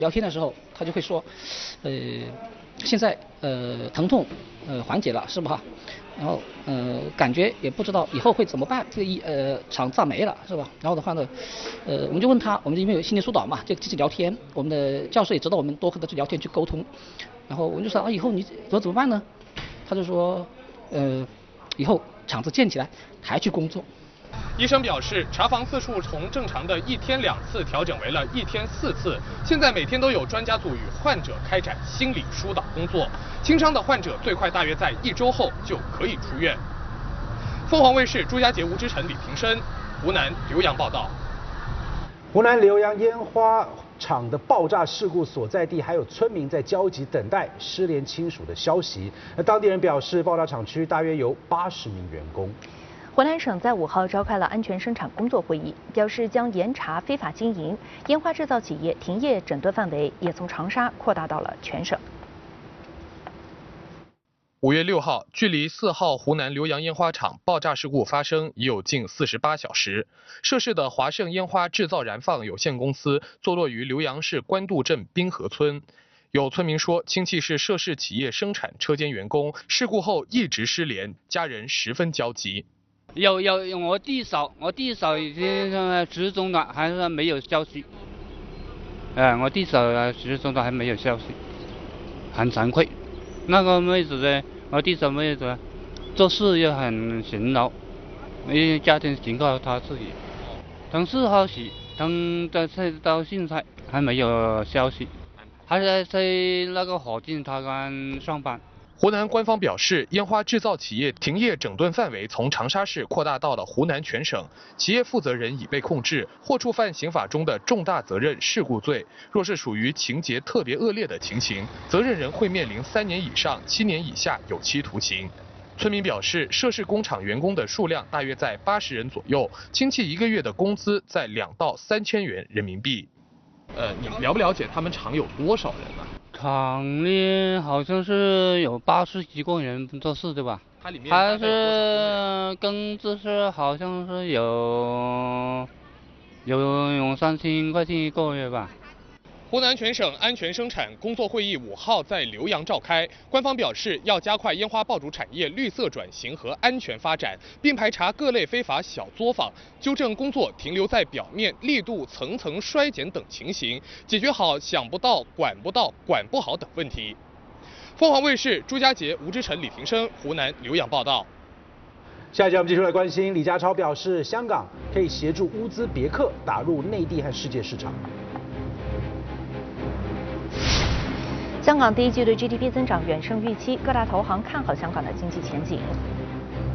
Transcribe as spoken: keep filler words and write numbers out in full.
聊天的时候，他就会说，呃，现在呃疼痛呃缓解了是吧？然后呃感觉也不知道以后会怎么办，这个一呃厂暂没了是吧？然后的话呢，呃我们就问他，我们因为有心理疏导嘛，就继续聊天。我们的教授也知道我们多和他去聊天去沟通，然后我们就说啊以后你怎么怎么办呢？他就说呃以后厂子建起来还去工作。 医生表示，查房次数从正常的一天两次调整为了一天四次，现在每天都有专家组与患者开展心理疏导工作。轻伤的患者最快大约在一周后就可以出院。凤凰卫视朱家杰、吴之晨、李平生，湖南浏阳报道。 湖南浏阳烟花厂的爆炸事故所在地，还有村民在焦急等待失联亲属的消息。那当地人表示，爆炸厂区大约有八十名员工。 湖南省在五号召开了安全生产工作会议，表示将严查非法经营，烟花制造企业停业整顿范围也从长沙扩大到了全省。 五月六号，距离四号湖南浏阳烟花厂爆炸事故发生已有近四十八小时。涉事的华盛烟花制造燃放有限公司坐落于浏阳市官渡镇滨河村。有村民说，亲戚是涉事企业生产车间员工，事故后一直失联，家人十分焦急。 有有我弟嫂，我弟嫂已经失踪了，还是没有消息。哎，我弟嫂失踪了还没有消息，很惭愧。那个妹子呢，我弟嫂妹子做事也很勤劳，因为家庭情况她自己。等四号起，等到到现在还没有消息，还在在那个火箭塔杆上班。 湖南官方表示，烟花制造企业停业整顿范围从长沙市扩大到了湖南全省，企业负责人已被控制，或触犯刑法中的重大责任事故罪。若是属于情节特别恶劣的情形，责任人会面临三年以上七年以下有期徒刑。村民表示，涉事工厂员工的数量大约在八十人左右，亲戚一个月的工资在两到三千元人民币。呃，你了不了解他们厂有多少人呢？ 厂里好像是有八十几个人做事对吧？ 它里面还是工资是好像是有有有三千块钱一个月吧。 湖南全省安全生产工作会议五号在浏阳召开，官方表示要加快烟花爆竹产业绿色转型和安全发展，并排查各类非法小作坊，纠正工作停留在表面、力度层层衰减等情形，解决好想不到、管不到、管不好等问题。凤凰卫视朱家杰、吴之晨、李平生，湖南浏阳报道。 下一节我们继续来关心，李家超表示，香港可以协助乌兹别克打入内地和世界市场。 香港第一季度 G D P 增长远胜预期，各大投行看好香港的经济前景。